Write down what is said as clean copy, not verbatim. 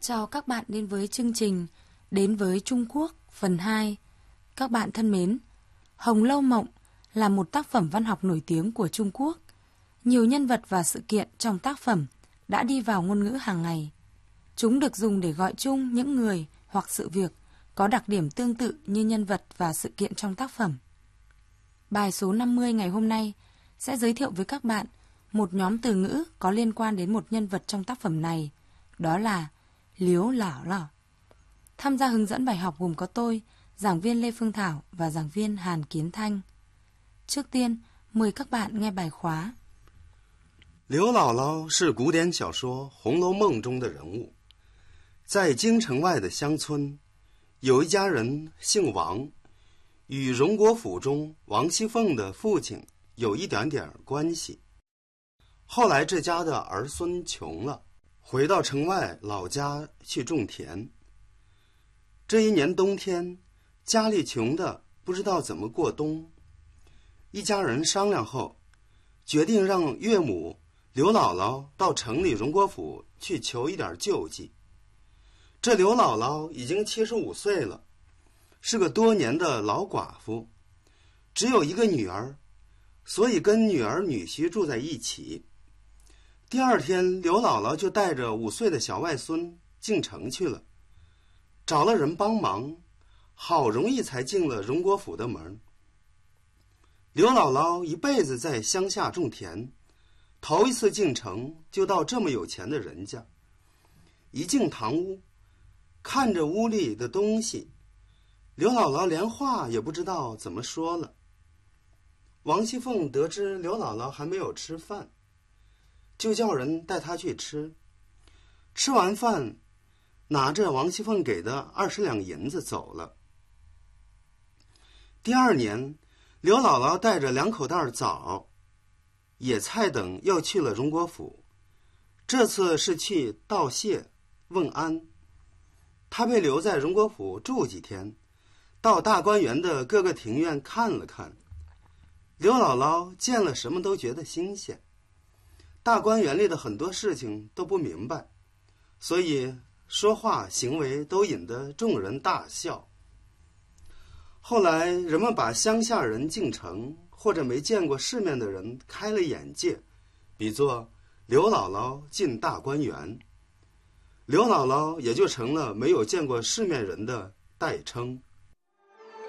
Chào các bạn đến với chương trình Đến với Trung Quốc phần 2. Các bạn thân mến, Hồng Lâu Mộng là một tác phẩm văn học nổi tiếng của Trung Quốc. Nhiều nhân vật và sự kiện trong tác phẩm đã đi vào ngôn ngữ hàng ngày. Chúng được dùng để gọi chung những người hoặc sự việc có đặc điểm tương tự như nhân vật và sự kiện trong tác phẩm. Bài số 50 ngày hôm nay sẽ giới thiệu với các bạn một nhóm từ ngữ có liên quan đến một nhân vật trong tác phẩm này, đó là Liếu Lão Lão. Tham gia hướng dẫn bài học gồm có tôi, giảng viên Lê Phương Thảo và giảng viên Hàn Kiến Thanh. Trước tiên, mời các bạn nghe bài khóa. Liu Lão Lão是古典小说《红楼梦》中的人物。在京城外的乡村，有一家人姓王，与荣国府中王熙凤的父亲有一点点关系。后来这家的儿孙穷了，回到城外老家去种田。这一年冬天，家里穷的不知道怎么过冬，一家人商量后，决定让岳母刘姥姥到城里荣国府去求一点救济。这刘姥姥已经75岁了，是个多年的老寡妇，只有一个女儿，所以跟女儿女婿住在一起。第二天，刘姥姥就带着5岁的小外孙进城去了，找了人帮忙，好容易才进了荣国府的门。刘姥姥一辈子在乡下种田，头一次进城就到这么有钱的人家。一进堂屋，看着屋里的东西，刘姥姥连话也不知道怎么说了。王熙凤得知刘姥姥还没有吃饭，就叫人带她去吃。吃完饭，拿着王熙凤给的20两银子走了。第二年，刘姥姥带着2口袋枣、野菜等又去了荣国府，这次是去道谢问安。她被留在荣国府住几天，到大观园的各个庭院看了看。刘姥姥见了什么都觉得新鲜，大观园里的很多事情都不明白，所以说话行为都引得众人大笑。后来人们把乡下人进城或者没见过世面的人开了眼界，比作刘姥姥进大观园，刘姥姥也就成了没有见过世面人的代称。